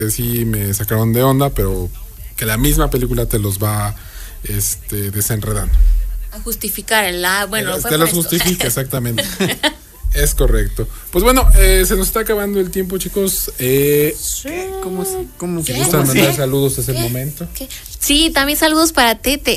sí me sacaron de onda, pero que la misma película te los va desenredando. A justificar bueno, te los justifica, exactamente. Es correcto. Pues bueno, se nos está acabando el tiempo, chicos. ¿Cómo si gustan mandar saludos, es el momento. ¿Qué? Sí, también saludos para Tete.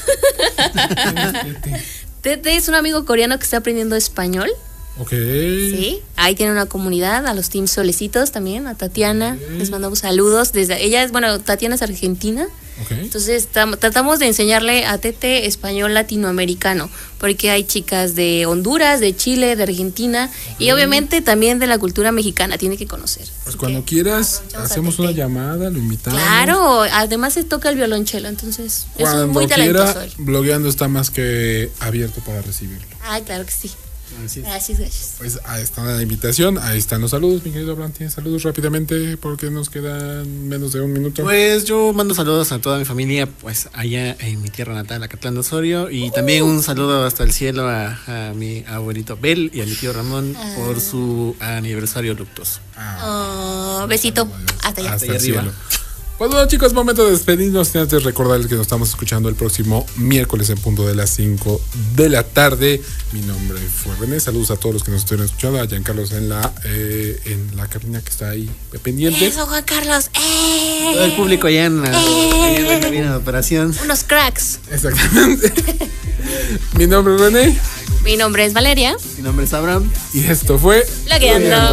Tete es un amigo coreano que está aprendiendo español. Ok. Sí, ahí tiene una comunidad, a los Team Solecitos también, a Tatiana, les mandamos saludos. Tatiana es argentina. Okay. Entonces tratamos de enseñarle a Tete español latinoamericano, porque hay chicas de Honduras, de Chile, de Argentina, y obviamente también de la cultura mexicana, tiene que conocer. Pues cuando quieras, hacemos una llamada, lo invitamos. Claro, además se toca el violonchelo, entonces cuando es muy talentoso. Quiera, blogueando está más que abierto para recibirlo. Ay, claro que sí. Gracias. Pues ahí está la invitación, ahí están los saludos, mi querido Abraham. ¿Tienes saludos rápidamente? Porque nos quedan menos de un minuto. Pues yo mando saludos a toda mi familia, pues allá en mi tierra natal, Acatlán de Osorio. Y también un saludo hasta el cielo a mi abuelito Bel y a mi tío Ramón por su aniversario luctuoso. Besito, hasta allá. Hasta arriba. Pues bueno, chicos, momento de despedirnos. Antes de recordarles que nos estamos escuchando el próximo miércoles en punto de las 5 de la tarde. Mi nombre fue René. Saludos a todos los que nos estuvieron escuchando. A Giancarlos en la cabina que está ahí pendiente. Eso, Juan Carlos. Todo el público allá en la cabina de operación. Unos cracks. Exactamente. Mi nombre es René. Mi nombre es Valeria. Mi nombre es Abraham. Y esto fue Blogueando.